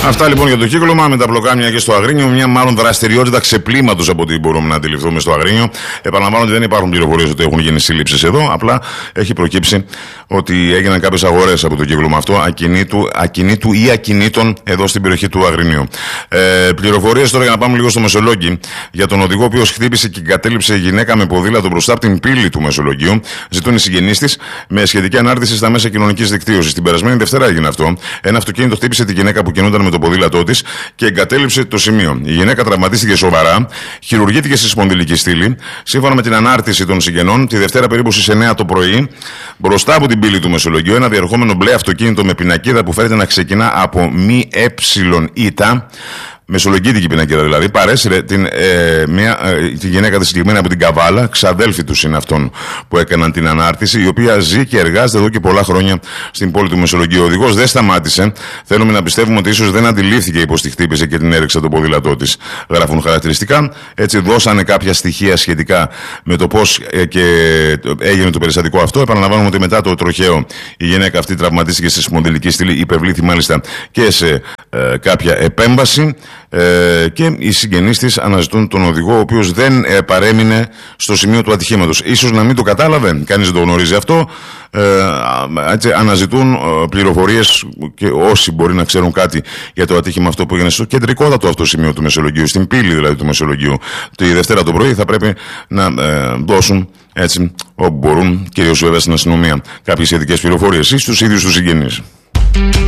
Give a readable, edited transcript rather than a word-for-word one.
Αυτά λοιπόν για το κύκλωμα με τα πλοκάμια και στο Αγρίνιο. Μια μάλλον δραστηριότητα ξεπλήματος από ό,τι μπορούμε να αντιληφθούμε στο Αγρίνιο. Επαναλαμβάνω ότι δεν υπάρχουν πληροφορίες ότι έχουν γίνει σύλληψεις εδώ. Απλά έχει προκύψει ότι έγιναν κάποιες αγορές από το κύκλωμα αυτό ακινήτου ή ακινήτων εδώ στην περιοχή του Αγρινίου. Πληροφορίες τώρα για να πάμε λίγο στο Μεσολόγγι για τον οδηγό ο οποίος χτύπησε και εγκατέλειψε γυναίκα με ποδήλατο μπροστά από την πύλη του Μεσολογγίου. Ζητούν οι συγγενείς της με σχετική ανάρτηση στα μέσα κοινωνικής δικτύωσης. Την περασμένη Δευτέρα έγινε αυτό. Ένα αυτοκίνητο χτύπησε τη γυναίκα που κινούνταν με το ποδήλατό της και εγκατέλειψε το σημείο. Η γυναίκα τραυματίστηκε σοβαρά, χειρουργήθηκε στη σπονδυλική στήλη. Σύμφωνα με την ανάρτηση των συγγενών, τη Δευτέρα περίπου στις 9 το πρωί, μπροστά από την πύλη του Μεσολογγίου, ένα διερχόμενο μπλε αυτοκίνητο με πινακίδα που φαίνεται να ξεκινά από μη ύτα. Μεσολογγίτικη πινακίδα δηλαδή, παρέσυρε τη γυναίκα τη συγκεκριμένη από την Καβάλα, ξαδέλφη του είναι αυτών που έκαναν την ανάρτηση, η οποία ζει και εργάζεται εδώ και πολλά χρόνια στην πόλη του Μεσολογγίου. Ο οδηγός δεν σταμάτησε. Θέλουμε να πιστεύουμε ότι ίσως δεν αντιλήφθηκε πως τη χτύπησε και την έριξε το ποδήλατό της. Γράφουν χαρακτηριστικά. Έτσι, δώσανε κάποια στοιχεία σχετικά με το πώς και έγινε το περιστατικό αυτό. Επαναλαμβάνουμε ότι μετά το τροχαίο η γυναίκα αυτή τραυματίστηκε στη σπονδυλική στήλη, υπευλήθη μάλιστα και σε κάποια επέμβαση. Και οι συγγενείς της αναζητούν τον οδηγό, ο οποίος δεν παρέμεινε στο σημείο του ατυχήματος. Ίσως να μην το κατάλαβε, κανείς δεν το γνωρίζει αυτό. Έτσι, αναζητούν πληροφορίες και όσοι μπορεί να ξέρουν κάτι για το ατύχημα αυτό που έγινε στο κεντρικότατο αυτό σημείο του Μεσολογγίου, στην πύλη δηλαδή του Μεσολογγίου. Τη Δευτέρα το πρωί θα πρέπει να δώσουν έτσι όπου μπορούν, κυρίως βέβαια στην αστυνομία, κάποιες σχετικές πληροφορίες ή στους ίδιους τους συγγενείς.